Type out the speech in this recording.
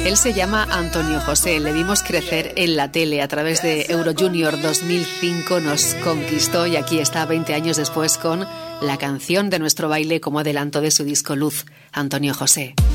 Él se llama Antonio José, le vimos crecer en la tele a través de Euro Junior 2005, nos conquistó y aquí está 20 años después con la canción de nuestro baile como adelanto de su disco Luz, Antonio José.